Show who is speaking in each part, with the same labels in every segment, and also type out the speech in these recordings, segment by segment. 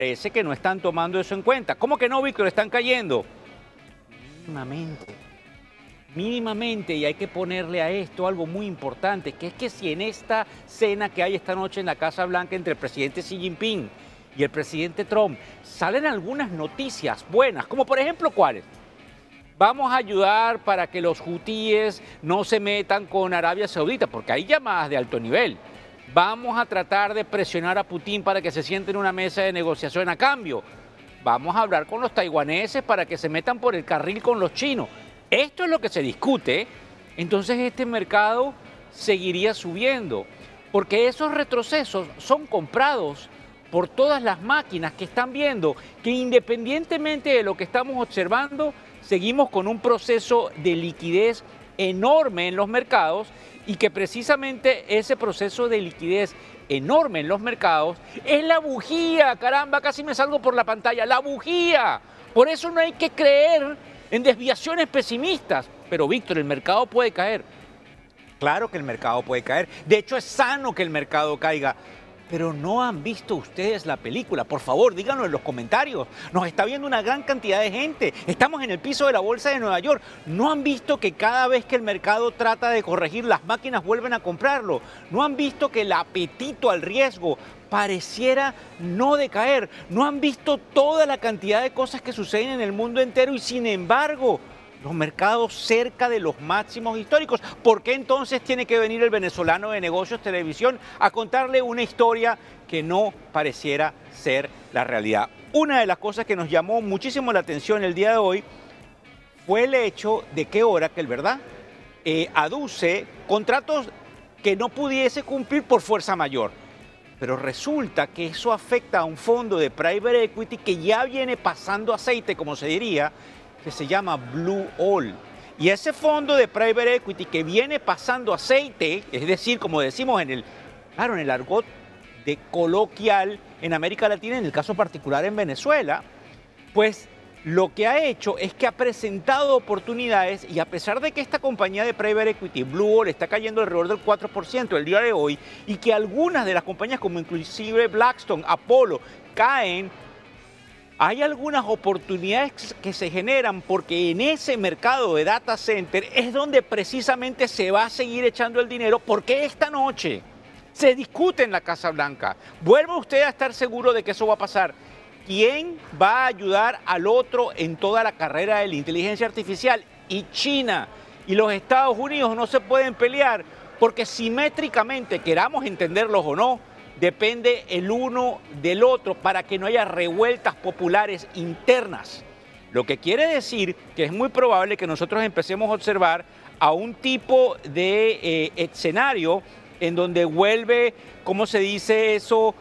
Speaker 1: Parece que no están tomando eso en cuenta. ¿Cómo que no, Víctor? Están cayendo. Mínimamente. Mínimamente, y hay que ponerle a esto algo muy importante, que es que si en esta cena que hay esta noche en la Casa Blanca entre el presidente Xi Jinping y el presidente Trump salen algunas noticias buenas, como por ejemplo, ¿cuáles? Vamos a ayudar para que los hutíes no se metan con Arabia Saudita, porque hay llamadas de alto nivel. Vamos a tratar de presionar a Putin para que se siente en una mesa de negociación a cambio. Vamos a hablar con los taiwaneses para que se metan por el carril con los chinos. Esto es lo que se discute. Entonces este mercado seguiría subiendo, porque esos retrocesos son comprados por todas las máquinas que están viendo que independientemente de lo que estamos observando, seguimos con un proceso de liquidez enorme en los mercados y que precisamente ese proceso de liquidez enorme en los mercados es la bujía, caramba, casi me salgo por la pantalla, la bujía. Por eso no hay que creer en desviaciones pesimistas. Pero Víctor, el mercado puede caer. Claro que el mercado puede caer. De hecho, es sano que el mercado caiga. Pero no han visto ustedes la película. Por favor, díganlo en los comentarios. Nos está viendo una gran cantidad de gente. Estamos en el piso de la bolsa de Nueva York. ¿No han visto que cada vez que el mercado trata de corregir, las máquinas vuelven a comprarlo? ¿No han visto que el apetito al riesgo pareciera no decaer? ¿No han visto toda la cantidad de cosas que suceden en el mundo entero y sin embargo los mercados cerca de los máximos históricos? ¿Por qué entonces tiene que venir el venezolano de Negocios Televisión a contarle una historia que no pareciera ser la realidad? Una de las cosas que nos llamó muchísimo la atención el día de hoy fue el hecho de que Oracle, ¿verdad?, aduce contratos que no pudiese cumplir por fuerza mayor. Pero resulta que eso afecta a un fondo de private equity que ya viene pasando aceite, como se diría, que se llama Blue Owl. Y ese fondo de private equity que viene pasando aceite, es decir, como decimos en el argot de coloquial en América Latina, en el caso particular en Venezuela, pues lo que ha hecho es que ha presentado oportunidades y a pesar de que esta compañía de private equity, Blue Owl, está cayendo alrededor del 4% el día de hoy y que algunas de las compañías como inclusive Blackstone, Apollo, caen, hay algunas oportunidades que se generan porque en ese mercado de data center es donde precisamente se va a seguir echando el dinero, porque esta noche se discute en la Casa Blanca. ¿Vuelve usted a estar seguro de que eso va a pasar? ¿Quién va a ayudar al otro en toda la carrera de la inteligencia artificial? Y China y los Estados Unidos no se pueden pelear porque simétricamente, queramos entenderlos o no, depende el uno del otro para que no haya revueltas populares internas. Lo que quiere decir que es muy probable que nosotros empecemos a observar a un tipo de escenario en donde vuelve, ¿cómo se dice eso?,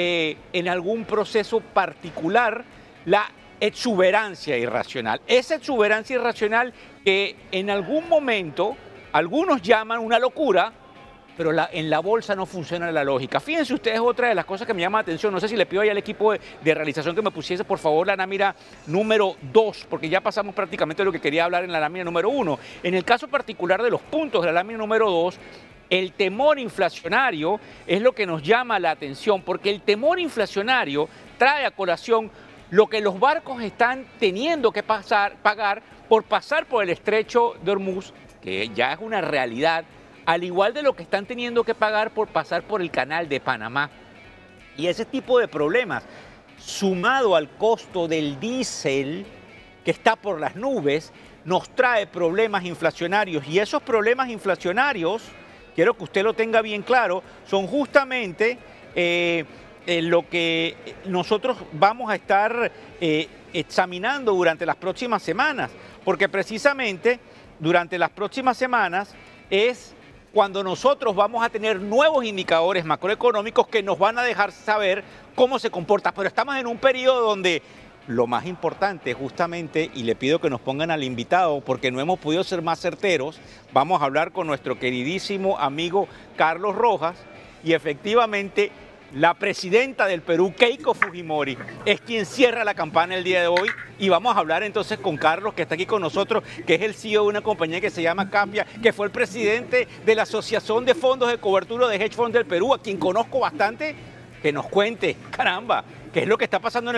Speaker 1: en algún proceso particular, la exuberancia irracional. Esa exuberancia irracional que en algún momento algunos llaman una locura, pero en la bolsa no funciona la lógica. Fíjense ustedes, otra de las cosas que me llama la atención, no sé si le pido ahí al equipo de realización que me pusiese por favor la lámina número 2, porque ya pasamos prácticamente de lo que quería hablar en la lámina número 1. En el caso particular de los puntos de la lámina número 2, el temor inflacionario es lo que nos llama la atención, porque el temor inflacionario trae a colación lo que los barcos están teniendo que pagar por pasar por el estrecho de Hormuz, que ya es una realidad, al igual de lo que están teniendo que pagar por pasar por el canal de Panamá. Y ese tipo de problemas, sumado al costo del diésel que está por las nubes, nos trae problemas inflacionarios. Y esos problemas inflacionarios, quiero que usted lo tenga bien claro, son justamente lo que nosotros vamos a estar examinando durante las próximas semanas, porque precisamente durante las próximas semanas es cuando nosotros vamos a tener nuevos indicadores macroeconómicos que nos van a dejar saber cómo se comporta. Pero estamos en un periodo donde lo más importante justamente, y le pido que nos pongan al invitado porque no hemos podido ser más certeros, vamos a hablar con nuestro queridísimo amigo Carlos Rojas y efectivamente la presidenta del Perú, Keiko Fujimori, es quien cierra la campana el día de hoy y vamos a hablar entonces con Carlos, que está aquí con nosotros, que es el CEO de una compañía que se llama Cambia, que fue el presidente de la Asociación de Fondos de Cobertura de Hedge Funds del Perú, a quien conozco bastante, que nos cuente, caramba, qué es lo que está pasando en